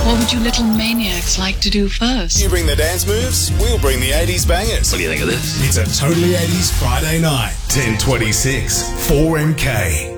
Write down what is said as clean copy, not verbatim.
What would you little maniacs like to do first? You bring the dance moves, we'll bring the 80s bangers. What do you think of this? It's a Totally 80s Friday night. 10:26, 4MK.